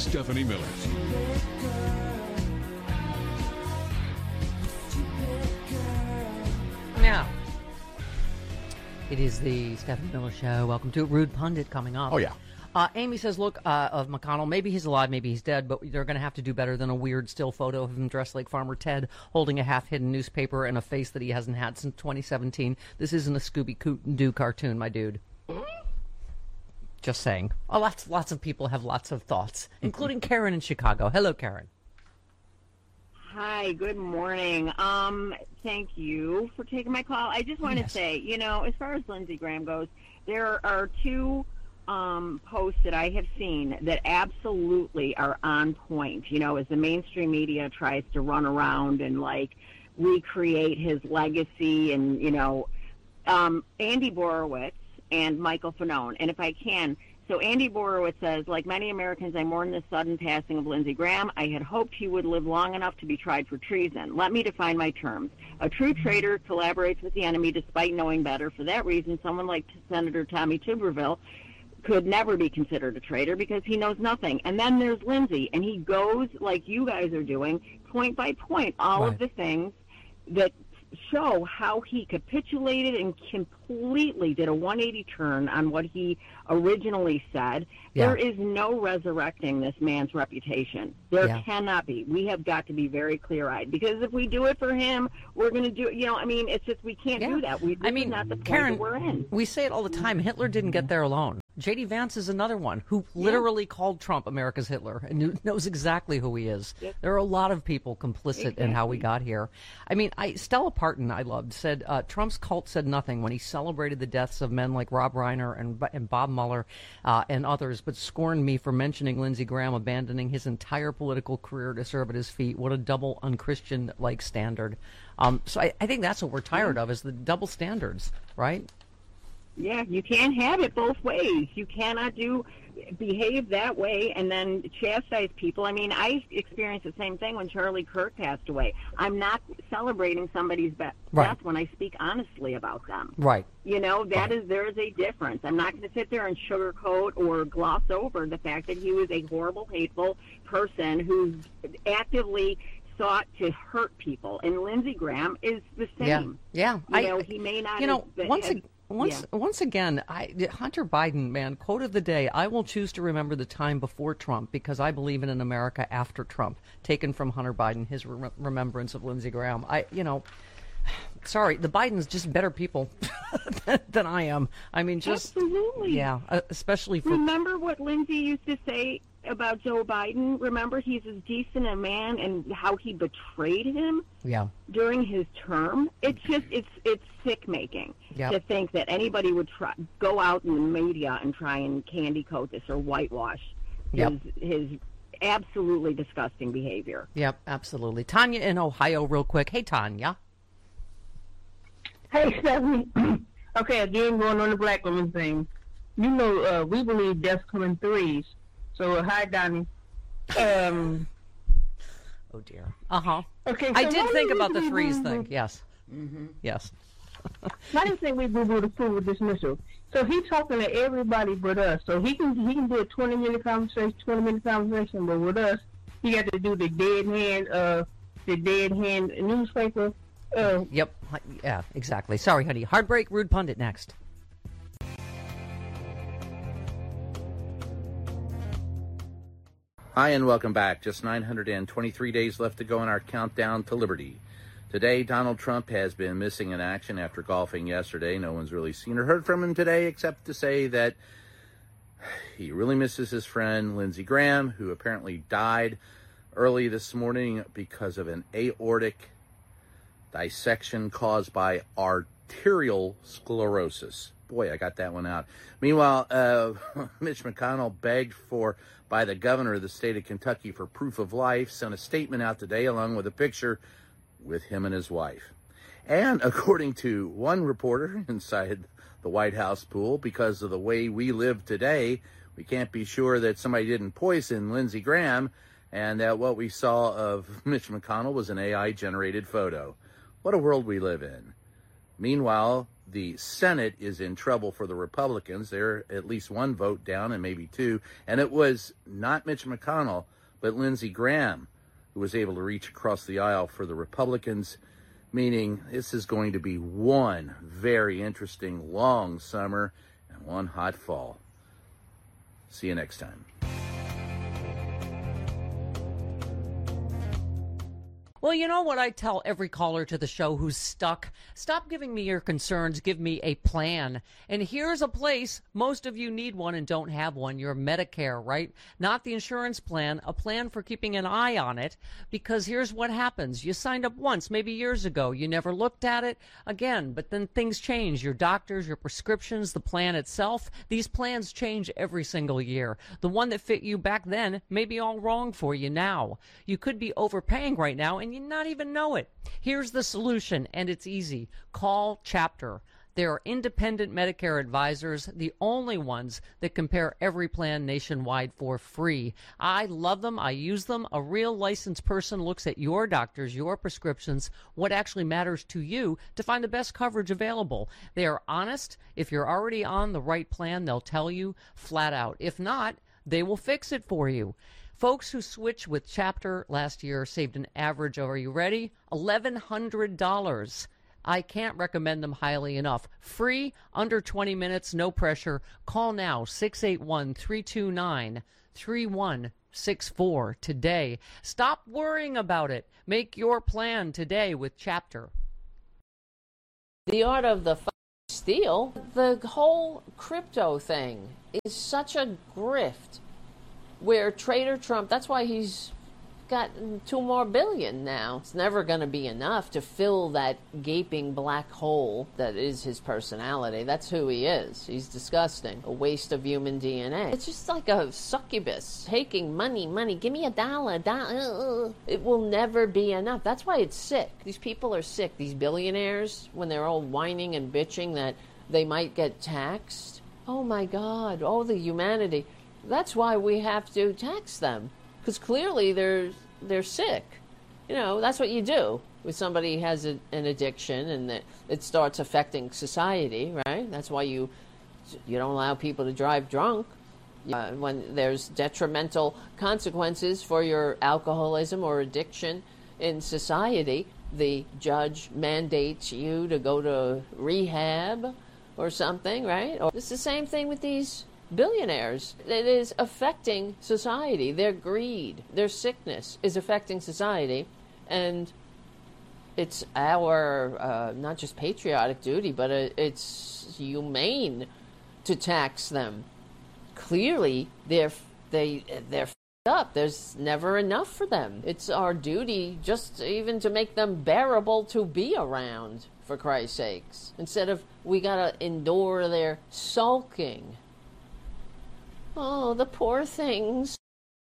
Stephanie Miller. Now, it is the Stephanie Miller Show. Welcome to Rude Pundit coming up. Oh, yeah. Amy says, look, of McConnell, maybe he's alive, maybe he's dead, but they're going to have to do better than a weird still photo of him dressed like Farmer Ted, holding a half-hidden newspaper and a face that he hasn't had since 2017. This isn't a Scooby-Doo cartoon, my dude. Just saying. Oh, lots of people have lots of thoughts, including Karen in Chicago. Hello, Karen. Hi, good morning. Thank you for taking my call. I just want to say, as far as Lindsey Graham goes, there are two posts that I have seen that absolutely are on point, as the mainstream media tries to run around and recreate his legacy and, Andy Borowitz and Michael Fanone. And if I can, so Andy Borowitz says, like many Americans, I mourn the sudden passing of Lindsey Graham. I had hoped he would live long enough to be tried for treason. Let me define my terms. A true traitor collaborates with the enemy despite knowing better. For that reason, someone like Senator Tommy Tuberville could never be considered a traitor because he knows nothing. And then there's Lindsey, and he goes, like you guys are doing, point by point, all of the things that show how he capitulated and completely did a 180 turn on what he originally said. Yeah. There is no resurrecting this man's reputation. There cannot be. We have got to be very clear-eyed, because if we do it for him, we're going to do it. It's just we can't do that. This is not the point Karen, that we're in. We say it all the time. Hitler didn't get there alone. J.D. Vance is another one who literally called Trump America's Hitler and knows exactly who he is. Yep. There are a lot of people complicit in how we got here. Stella Parton, I loved, said Trump's cult said nothing when he celebrated the deaths of men like Rob Reiner and Bob Mueller and others, but scorned me for mentioning Lindsey Graham abandoning his entire political career to serve at his feet. What a double unchristian-like standard. So I think that's what we're tired of, is the double standards, right? Yeah, you can't have it both ways. You cannot behave that way and then chastise people. I experienced the same thing when Charlie Kirk passed away. I'm not celebrating somebody's death when I speak honestly about them. Right. There is a difference. I'm not going to sit there and sugarcoat or gloss over the fact that he was a horrible, hateful person who actively sought to hurt people. And Lindsey Graham is the same. Yeah. He may not have Once again, Hunter Biden, man, quote of the day, I will choose to remember the time before Trump because I believe in an America after Trump, taken from Hunter Biden, his remembrance of Lindsey Graham. Sorry, the Bidens just better people than I am. Absolutely. Yeah, especially for... Remember what Lindsey used to say about Joe Biden? Remember, he's as decent a man, and how he betrayed him during his term? It's sick making to think that anybody would go out in the media and try and candy coat this or whitewash his absolutely disgusting behavior. Yep, absolutely. Tanya in Ohio, real quick. Hey, Tanya. Hey, Stephanie. Okay, again, going on the black woman thing. We believe death come in threes. So, hi, Donnie. Oh, dear. Uh-huh. Okay, so I did think about the threes thing. Yes. Mm-hmm. Yes. I didn't think we boo-boo the fool with dismissal. So he's talking to everybody but us. So he can do a 20-minute conversation, but with us, he got to do the dead hand newspaper. Yep. Yeah, exactly. Sorry, honey. Heartbreak, Rude Pundit next. Hi, and welcome back. Just 923 days left to go in our countdown to liberty. Today, Donald Trump has been missing in action after golfing yesterday. No one's really seen or heard from him today, except to say that he really misses his friend Lindsey Graham, who apparently died early this morning because of an aortic dissection caused by arterial sclerosis. Boy, I got that one out. Meanwhile, Mitch McConnell begged by the governor of the state of Kentucky for proof of life, sent a statement out today along with a picture with him and his wife. And according to one reporter inside the White House pool, because of the way we live today, we can't be sure that somebody didn't poison Lindsey Graham and that what we saw of Mitch McConnell was an AI-generated photo. What a world we live in. Meanwhile, the Senate is in trouble for the Republicans. They're at least one vote down and maybe two. And it was not Mitch McConnell, but Lindsey Graham who was able to reach across the aisle for the Republicans, meaning this is going to be one very interesting long summer and one hot fall. See you next time. Well, you know what I tell every caller to the show who's stuck? Stop giving me your concerns. Give me a plan. And here's a place. Most of you need one and don't have one. Your Medicare, right? Not the insurance plan, a plan for keeping an eye on it. Because here's what happens. You signed up once, maybe years ago. You never looked at it again. But then things change. Your doctors, your prescriptions, the plan itself. These plans change every single year. The one that fit you back then may be all wrong for you now. You could be overpaying right now and you not even know it. Here's the solution, and it's easy. Call Chapter. They are independent Medicare advisors, the only ones that compare every plan nationwide for free. I love them. I use them. A real licensed person looks at your doctors, your prescriptions, what actually matters to you to find the best coverage available. They are honest. If you're already on the right plan, they'll tell you flat out. If not, they will fix it for you. Folks who switched with Chapter last year saved an average of, are you ready? $1,100. I can't recommend them highly enough. Free, under 20 minutes, no pressure. Call now, 681-329-3164 today. Stop worrying about it. Make your plan today with Chapter. The art of the steal. The whole crypto thing is such a grift. Where Trader Trump, that's why he's got $2 more billion now. It's never going to be enough to fill that gaping black hole that is his personality. That's who he is. He's disgusting. A waste of human DNA. It's just like a succubus. Taking money, give me a dollar. It will never be enough. That's why it's sick. These people are sick. These billionaires, when they're all whining and bitching that they might get taxed. Oh my God. Oh, the humanity. That's why we have to tax them, because clearly they're sick. You know, that's what you do when somebody has an addiction and it starts affecting society, right? That's why you don't allow people to drive drunk. When there's detrimental consequences for your alcoholism or addiction in society, the judge mandates you to go to rehab or something, right? Or it's the same thing with these billionaires. It is affecting society. Their greed, their sickness is affecting society, and it's our not just patriotic duty, but it's humane to tax them. Clearly, they're up. There's never enough for them. It's our duty just even to make them bearable to be around, for Christ's sakes, instead of we gotta endure their sulking. Oh, the poor things.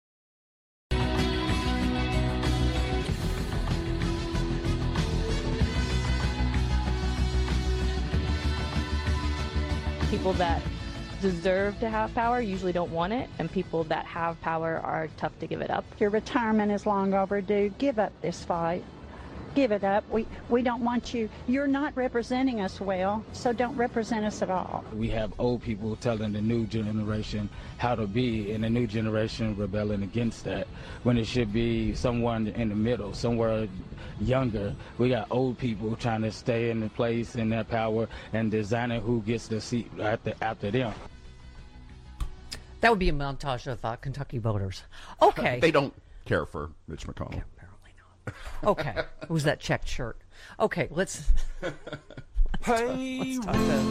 People that deserve to have power usually don't want it, and people that have power are tough to give it up. Your retirement is long overdue. Give up this fight. Give it up. We don't want you. You're not representing us well, so don't represent us at all. We have old people telling the new generation how to be, and the new generation rebelling against that, when it should be someone in the middle, somewhere younger. We got old people trying to stay in the place in their power and designing who gets the seat after them. That would be a montage of Kentucky voters. Okay. They don't care for Mitch McConnell. Okay. Okay, it was that checked shirt. Okay, let's talk to